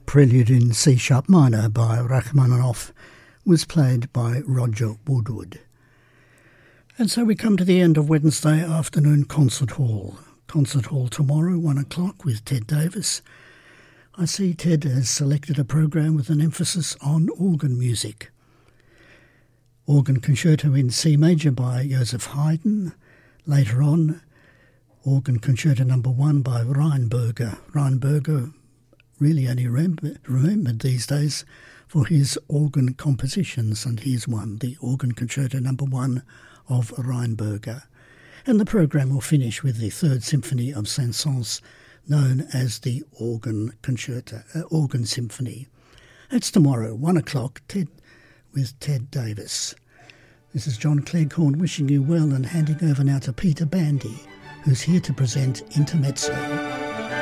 Prelude in C-sharp minor by Rachmaninoff was played by Roger Woodward. And so we come to the end of Wednesday afternoon Concert Hall. Concert Hall tomorrow, 1 o'clock, with Ted Davis. I see Ted has selected a program with an emphasis on organ music. Organ Concerto in C major by Joseph Haydn. Later on, Organ Concerto No. 1 by Reinberger. Reinberger really only remembered these days for his organ compositions, and here's one, the Organ Concerto No. 1 of Reinberger. And the programme will finish with the Third Symphony of Saint-Saëns, known as the Organ Symphony. That's tomorrow, 1 o'clock, with Ted Davis. This is John Cleghorn wishing you well and handing over now to Peter Bandy, who's here to present Intermezzo.